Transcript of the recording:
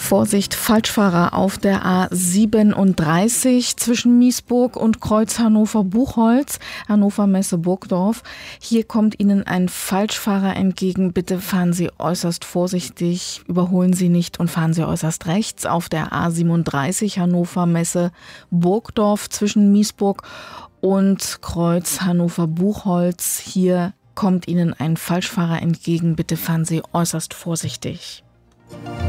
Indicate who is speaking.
Speaker 1: Vorsicht, Falschfahrer auf der A37 zwischen Miesburg und Kreuz Hannover-Buchholz, Hannover Messe Burgdorf. Hier kommt Ihnen ein Falschfahrer entgegen. Bitte fahren Sie äußerst vorsichtig, überholen Sie nicht und fahren Sie äußerst rechts auf der A37 Hannover Messe Burgdorf zwischen Miesburg und Kreuz Hannover-Buchholz. Hier kommt Ihnen ein Falschfahrer entgegen. Bitte fahren Sie äußerst vorsichtig.